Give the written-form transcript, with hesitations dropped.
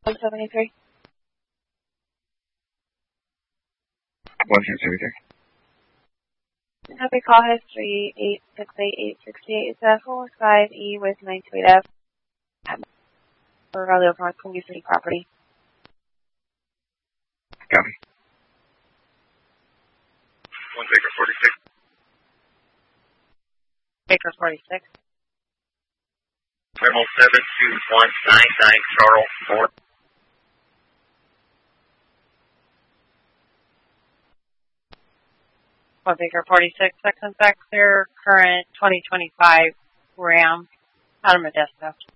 173. 173. Happy call history 868868. It's a 405E with 928 F. For Raleigh, North Columbia City property. Copy. 1 Baker 46. Baker 46. Thermal 72199 Charles 4. One Baker 46. Sections back clear. Current 2025 Ram out of Modesto.